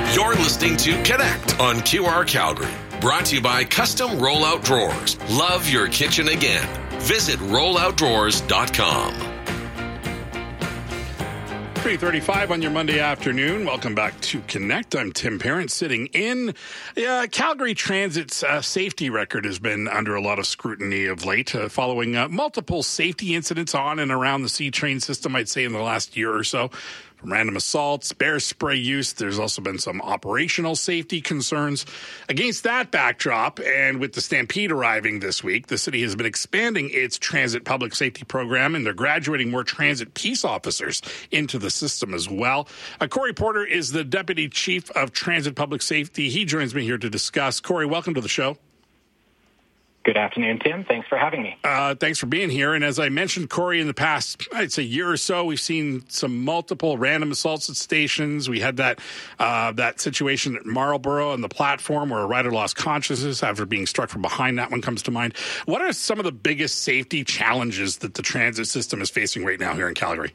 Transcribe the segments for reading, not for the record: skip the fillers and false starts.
You're listening to Connect on QR Calgary. Brought to you by Custom Rollout Drawers. Love your kitchen again. Visit rolloutdrawers.com. 3:35 on your Monday afternoon. Welcome back to Connect. I'm Tim Parent sitting in. Calgary Transit's safety record has been under a lot of scrutiny of late, following multiple safety incidents on and around the C train system, I'd say, in the last year or so. From random assaults, bear spray use, there's also been some operational safety concerns. Against that backdrop, and with the Stampede arriving this week, the city has been expanding its transit public safety program, and they're graduating more transit peace officers into the system as well. Corey Porter is the Deputy Chief of Transit Public Safety. He joins me here to discuss. Corey, welcome to the show. Good afternoon, Tim. Thanks for having me. Thanks for being here. And as I mentioned, Corey, in the past, I'd say year or so, we've seen some multiple random assaults at stations. We had that situation at Marlborough on the platform where a rider lost consciousness after being struck from behind. That one comes to mind. What are some of the biggest safety challenges that the transit system is facing right now here in Calgary?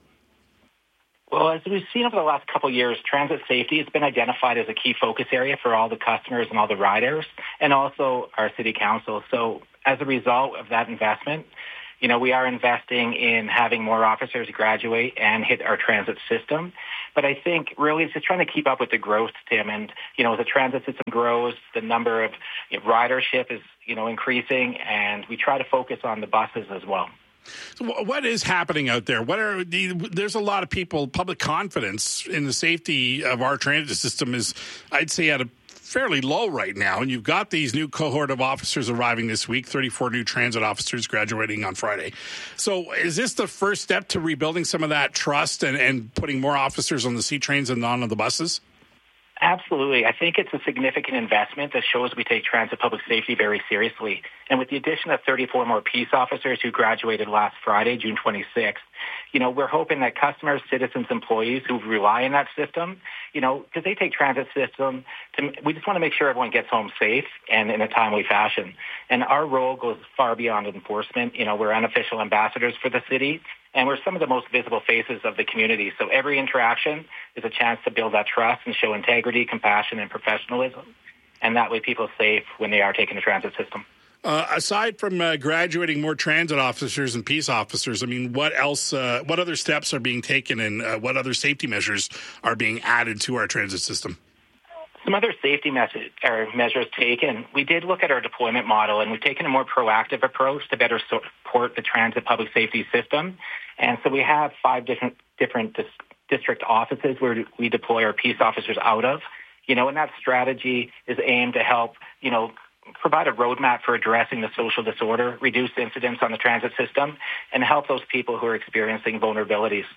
Well, as we've seen over the last couple of years, transit safety has been identified as a key focus area for all the customers and all the riders, and also our city council. So as a result of that investment, we are investing in having more officers graduate and hit our transit system. But I think really it's just trying to keep up with the growth, Tim. And, as the transit system grows, the number of ridership is, increasing, and we try to focus on the buses as well. So what is happening out there? There's a lot of people, public confidence in the safety of our transit system is, I'd say, at a fairly low right now. And you've got these new cohort of officers arriving this week, 34 new transit officers graduating on Friday. So is this the first step to rebuilding some of that trust and putting more officers on the C trains and on the buses? Absolutely. I think it's a significant investment that shows we take transit public safety very seriously. And with the addition of 34 more peace officers who graduated last Friday, June 26th, we're hoping that customers, citizens, employees who rely on that system, because they take transit system, we just want to make sure everyone gets home safe and in a timely fashion. And our role goes far beyond enforcement. We're unofficial ambassadors for the city, and we're some of the most visible faces of the community. So every interaction is a chance to build that trust and show integrity, compassion, and professionalism. And that way people are safe when they are taking the transit system. Aside from graduating more transit officers and peace officers, what else? What other steps are being taken, and what other safety measures are being added to our transit system? Some other safety measures taken. We did look at our deployment model, and we've taken a more proactive approach to better support the transit public safety system. And so we have 5 different district offices where we deploy our peace officers out of. And that strategy is aimed to help, provide a roadmap for addressing the social disorder, reduce incidents on the transit system, and help those people who are experiencing vulnerabilities.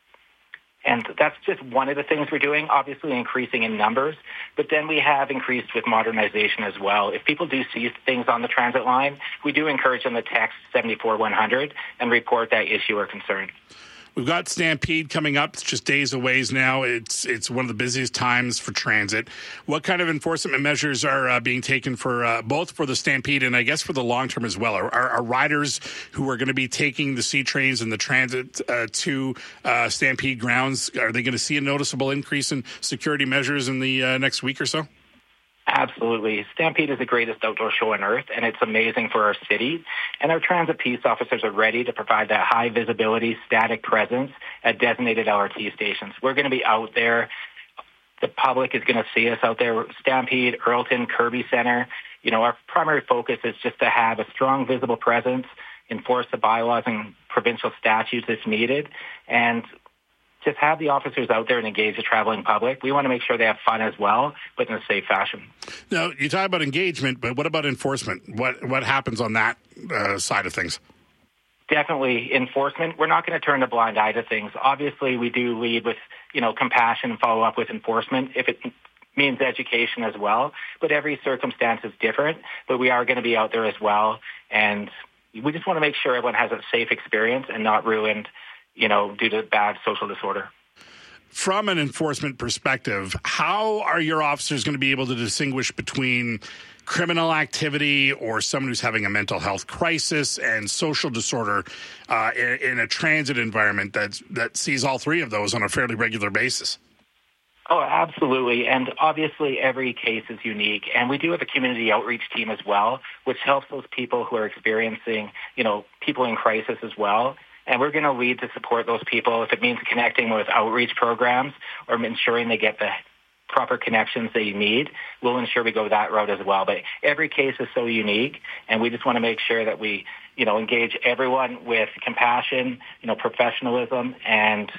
And that's just one of the things we're doing, obviously increasing in numbers, but then we have increased with modernization as well. If people do see things on the transit line, we do encourage them to text 74100 and report that issue or concern. We've got Stampede coming up. It's just days away now. It's one of the busiest times for transit. What kind of enforcement measures are being taken for both for the Stampede and I guess for the long term as well? Are riders who are going to be taking the C trains and the transit to Stampede grounds, are they going to see a noticeable increase in security measures in the next week or so? Absolutely. Stampede is the greatest outdoor show on earth, and it's amazing for our city. And our transit peace officers are ready to provide that high visibility, static presence at designated LRT stations. We're going to be out there. The public is going to see us out there. Stampede, Earlton, Kirby Center. Our primary focus is just to have a strong, visible presence, enforce the bylaws and provincial statutes if needed, and just have the officers out there and engage the traveling public. We want to make sure they have fun as well, but in a safe fashion. Now, you talk about engagement, but what about enforcement? What happens on that side of things? Definitely enforcement. We're not going to turn a blind eye to things. Obviously, we do lead with, compassion and follow up with enforcement if it means education as well. But every circumstance is different. But we are going to be out there as well. And we just want to make sure everyone has a safe experience and not ruined due to bad social disorder. From an enforcement perspective, how are your officers going to be able to distinguish between criminal activity or someone who's having a mental health crisis and social disorder in a transit environment that sees all three of those on a fairly regular basis? Oh, absolutely. And obviously every case is unique. And we do have a community outreach team as well, which helps those people who are experiencing, people in crisis as well. And we're going to lead to support those people if it means connecting with outreach programs or ensuring they get the proper connections they need. We'll ensure we go that route as well. But every case is so unique, and we just want to make sure that we, engage everyone with compassion, professionalism, and,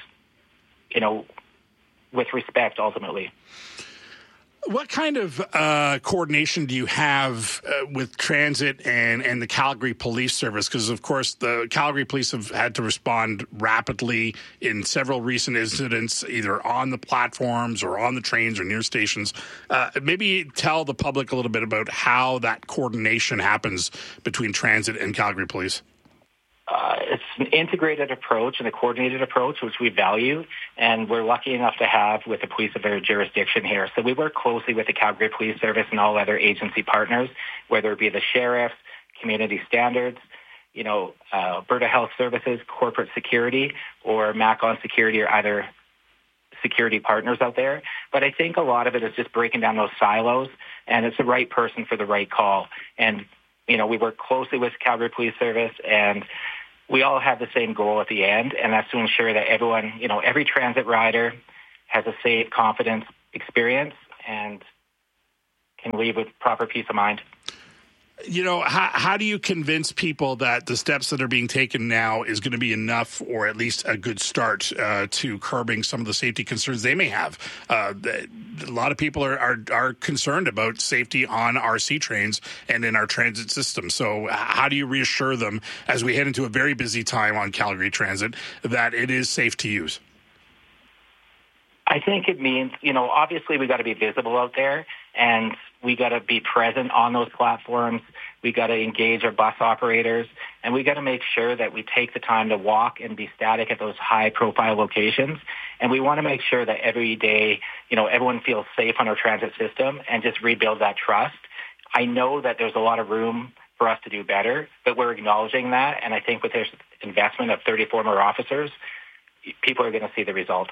with respect ultimately. What kind of coordination do you have with transit and the Calgary Police Service? Because, of course, the Calgary Police have had to respond rapidly in several recent incidents, either on the platforms or on the trains or near stations. Maybe tell the public a little bit about how that coordination happens between transit and Calgary Police. It's an integrated approach and a coordinated approach, which we value, and we're lucky enough to have with the police of our jurisdiction here. So we work closely with the Calgary Police Service and all other agency partners, whether it be the sheriffs, community standards, Alberta Health Services, corporate security, or MacOn Security, or other security partners out there. But I think a lot of it is just breaking down those silos, and it's the right person for the right call. And we work closely with Calgary Police Service, and we all have the same goal at the end, and that's to ensure that everyone, every transit rider has a safe, confident experience and can leave with proper peace of mind. How do you convince people that the steps that are being taken now is going to be enough, or at least a good start to curbing some of the safety concerns they may have? A lot of people are concerned about safety on RC trains and in our transit system. So how do you reassure them as we head into a very busy time on Calgary Transit that it is safe to use? I think it means, obviously we got to be visible out there, and we got to be present on those platforms. We got to engage our bus operators, and we got to make sure that we take the time to walk and be static at those high-profile locations. And we want to make sure that every day, everyone feels safe on our transit system and just rebuild that trust. I know that there's a lot of room for us to do better, but we're acknowledging that. And I think with this investment of 34 more officers, people are going to see the results.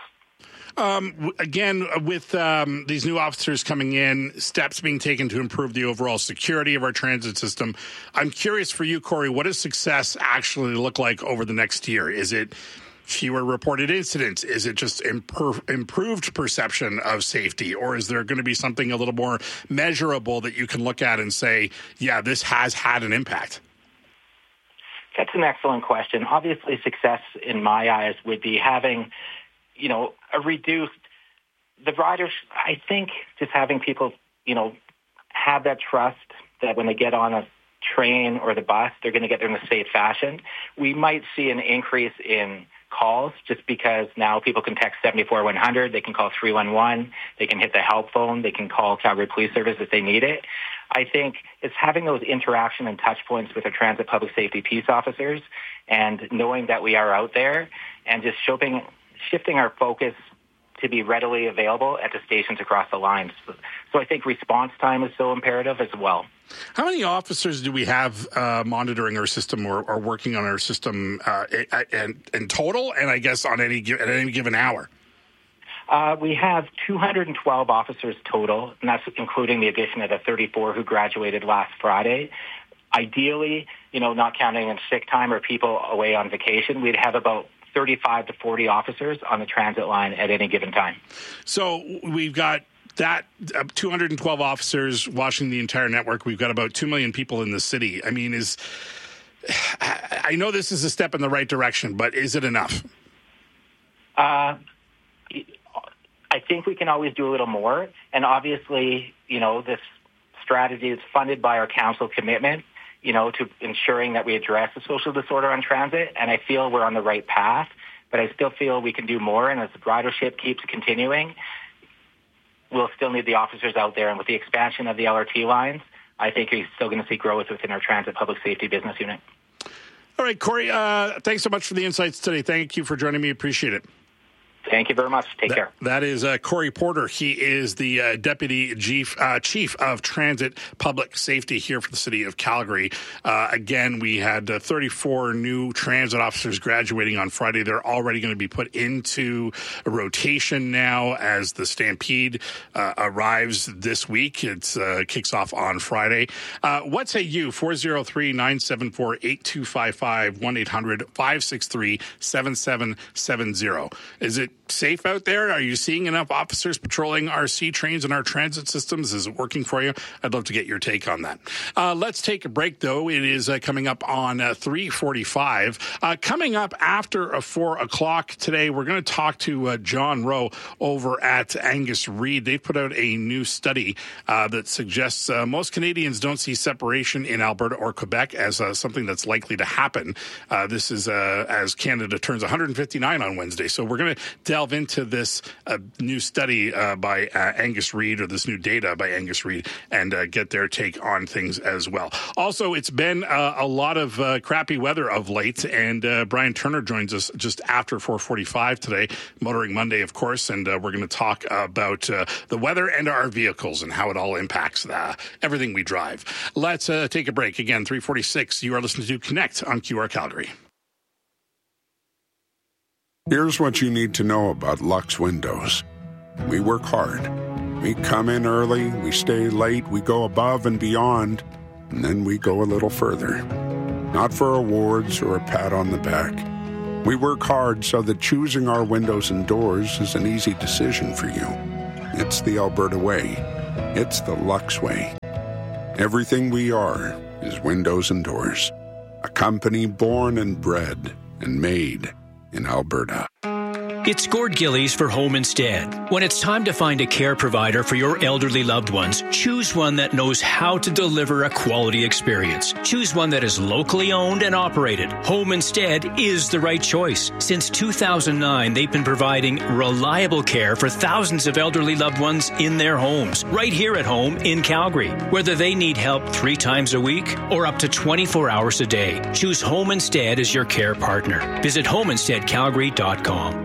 Again, with these new officers coming in, steps being taken to improve the overall security of our transit system, I'm curious for you, Corey, what does success actually look like over the next year? Is it fewer reported incidents? Is it just improved perception of safety? Or is there going to be something a little more measurable that you can look at and say, yeah, this has had an impact? That's an excellent question. Obviously, success in my eyes would be having a reduced, the riders, I think just having people, have that trust that when they get on a train or the bus, they're going to get there in a safe fashion. We might see an increase in calls just because now people can text 74-100, they can call 311, they can hit the help phone, they can call Calgary Police Service if they need it. I think it's having those interaction and touch points with our transit public safety peace officers and knowing that we are out there and just shifting our focus to be readily available at the stations across the lines. So I think response time is so imperative as well. How many officers do we have monitoring our system or working on our system in total, and I guess at any given hour? We have 212 officers total, and that's including the addition of the 34 who graduated last Friday. Ideally, not counting in sick time or people away on vacation, we'd have about 35 to 40 officers on the transit line at any given time. So we've got that 212 officers watching the entire network. We've got about 2 million people in the city. I mean, I know this is a step in the right direction, but is it enough? I think we can always do a little more. And obviously, this strategy is funded by our council commitment, to ensuring that we address the social disorder on transit. And I feel we're on the right path, but I still feel we can do more. And as the ridership keeps continuing, we'll still need the officers out there. And with the expansion of the LRT lines, I think you're still going to see growth within our transit public safety business unit. All right, Corey, thanks so much for the insights today. Thank you for joining me. Appreciate it. Thank you very much. Take care. That is Corey Porter. He is the Deputy Chief of Transit Public Safety here for the city of Calgary. Again, we had 34 new transit officers graduating on Friday. They're already going to be put into a rotation now as the Stampede arrives this week. It kicks off on Friday. What say you? 403-974-8255, 1-800-563-7770. Is it safe out there? Are you seeing enough officers patrolling our C trains and our transit systems? Is it working for you? I'd love to get your take on that. Let's take a break, though. It is coming up on 3:45. Coming up after 4 o'clock today, we're going to talk to John Rowe over at Angus Reid. They've put out a new study that suggests most Canadians don't see separation in Alberta or Quebec as something that's likely to happen. This is as Canada turns 159 on Wednesday. So we're going to delve into this new study by Angus Reid, or this new data by Angus Reid, and get their take on things as well. Also, it's been a lot of crappy weather of late, and Brian Turner joins us just after 4:45 today, Motoring Monday, of course, and we're going to talk about the weather and our vehicles and how it all impacts everything we drive. Let's take a break. Again, 3:46. You are listening to Connect on QR Calgary. Here's what you need to know about Lux Windows. We work hard. We come in early, we stay late, we go above and beyond, and then we go a little further. Not for awards or a pat on the back. We work hard so that choosing our windows and doors is an easy decision for you. It's the Alberta way. It's the Lux way. Everything we are is windows and doors. A company born and bred and made in Alberta. It's Gord Gillies for Home Instead. When it's time to find a care provider for your elderly loved ones, choose one that knows how to deliver a quality experience. Choose one that is locally owned and operated. Home Instead is the right choice. Since 2009, they've been providing reliable care for thousands of elderly loved ones in their homes, right here at home in Calgary. Whether they need help 3 times a week or up to 24 hours a day, choose Home Instead as your care partner. Visit homeinsteadcalgary.com.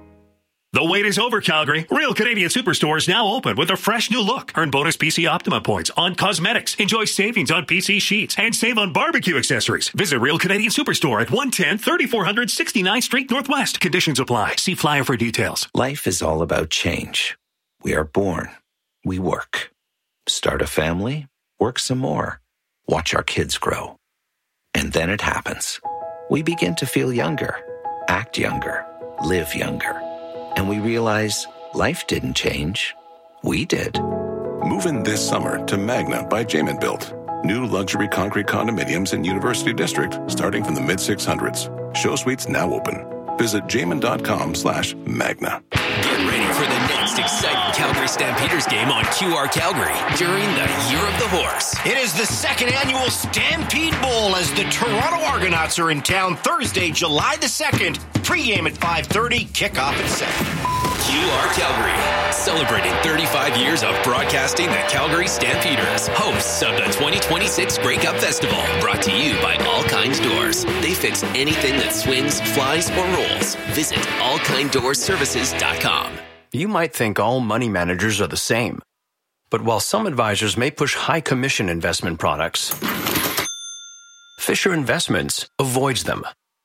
The wait is over, Calgary. Real Canadian Superstore is now open with a fresh new look. Earn bonus PC Optima points on cosmetics. Enjoy savings on PC sheets and save on barbecue accessories. Visit Real Canadian Superstore at 110 3400 69th Street Northwest. Conditions apply. See flyer for details. Life is all about change. We are born. We work. Start a family. Work some more. Watch our kids grow. And then it happens. We begin to feel younger, act younger, live younger. And we realize life didn't change. We did. Move in this summer to Magna by Jamin Built. New luxury concrete condominiums in University District starting from the mid-600s. Show suites now open. Visit jamin.com/Magna. Get ready for the next exciting Calgary Stampeders game on QR Calgary during the Year of the Horse. It is the second annual Stampede Bowl as the Toronto Argonauts are in town Thursday, July the 2nd. Pre-game at 5:30, kickoff at 7. QR Calgary, celebrating 35 years of broadcasting the Calgary Stampeders, hosts of the 2026 Grey Cup Festival, brought to you by All Kinds Doors. They fix anything that swings, flies, or rolls. Visit allkinddoorsservices.com. You might think all money managers are the same. But while some advisors may push high commission investment products, Fisher Investments avoids them.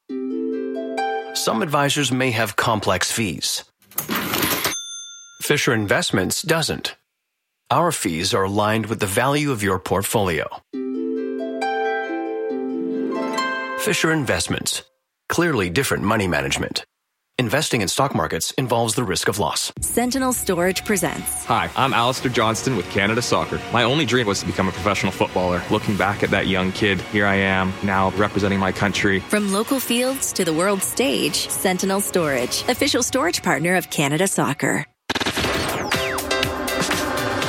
Some advisors may have complex fees. Fisher Investments doesn't. Our fees are aligned with the value of your portfolio. Fisher Investments. Clearly different money management. Investing in stock markets involves the risk of loss. Sentinel Storage presents. Hi, I'm Alistair Johnston with Canada Soccer. My only dream was to become a professional footballer. Looking back at that young kid, here I am, now representing my country. From local fields to the world stage, Sentinel Storage, official storage partner of Canada Soccer.